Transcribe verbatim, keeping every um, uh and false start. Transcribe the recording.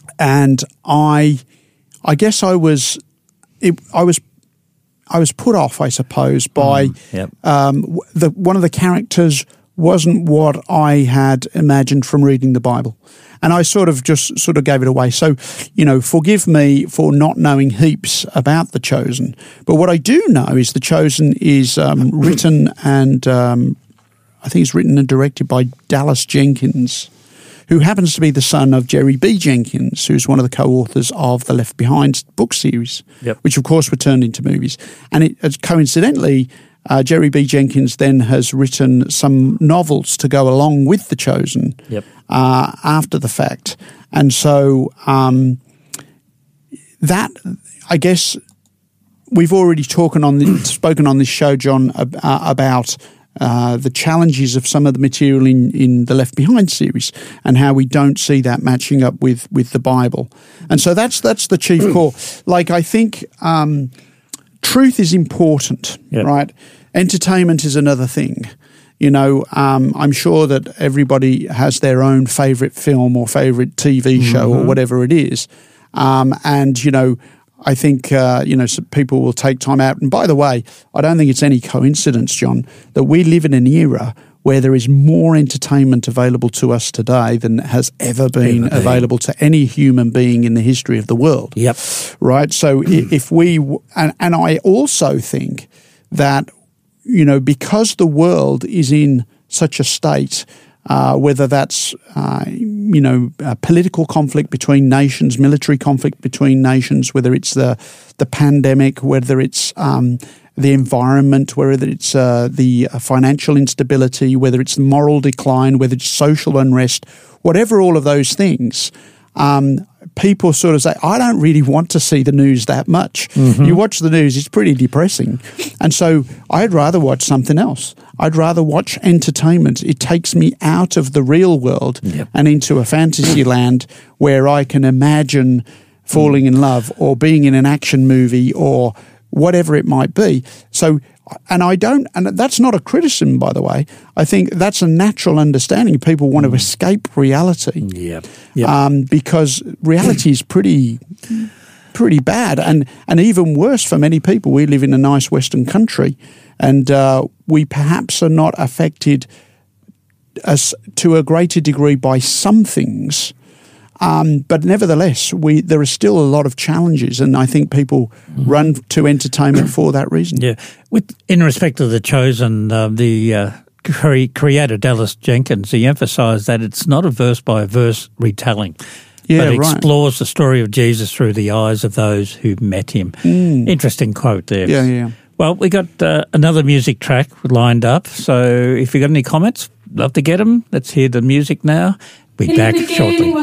and I, I guess I was, it, I was, I was put off, I suppose, by mm, yep. um, the one of the characters wasn't what I had imagined from reading the Bible. And I sort of just sort of gave it away. So, you know, forgive me for not knowing heaps about The Chosen. But what I do know is The Chosen is um, written and um, I think it's written and directed by Dallas Jenkins, who happens to be the son of Jerry B. Jenkins, who's one of the co-authors of the Left Behind book series, yep. which of course were turned into movies. And it, uh, coincidentally, uh, Jerry B. Jenkins then has written some novels to go along with The Chosen yep. uh, after the fact. And so um, that, I guess, we've already talking on the, spoken on this show, John, uh, about Uh, the challenges of some of the material in, in the Left Behind series and how we don't see that matching up with, with the Bible. And so that's that's the chief core. Like, I think um, truth is important, yep. right? Entertainment is another thing. You know, um, I'm sure that everybody has their own favourite film or favourite T V show mm-hmm. or whatever it is. Um, and, you know, I think, uh, you know, some people will take time out. And by the way, I don't think it's any coincidence, John, that we live in an era where there is more entertainment available to us today than has ever been ever available been. to any human being in the history of the world. Yep. Right? So if we, and, and I also think that, you know, because the world is in such a state, Uh, whether that's, uh, you know, a political conflict between nations, military conflict between nations, whether it's the the pandemic, whether it's um, the environment, whether it's uh, the financial instability, whether it's the moral decline, whether it's social unrest, whatever all of those things, um, people sort of say, I don't really want to see the news that much. Mm-hmm. You watch the news, it's pretty depressing. And so I'd rather watch something else. I'd rather watch entertainment. It takes me out of the real world yep. and into a fantasy land where I can imagine falling in love or being in an action movie or whatever it might be. So, and I don't, and that's not a criticism, by the way. I think that's a natural understanding. People want to escape reality. Yeah. Yep. Um, because reality is pretty, pretty bad. And, and even worse for many people. We live in a nice Western country and uh, we perhaps are not affected as to a greater degree by some things. Um, but nevertheless, we there are still a lot of challenges, and I think people mm-hmm. run to entertainment for that reason. Yeah. With in respect to The Chosen, uh, the uh, cre- creator Dallas Jenkins, he emphasised that it's not a verse-by-verse retelling, yeah, but it right. explores the story of Jesus through the eyes of those who met him. Mm. Interesting quote there. Yeah, yeah. Well, we got uh, another music track lined up, so if you've got any comments, love to get them. Let's hear the music now. Be back shortly.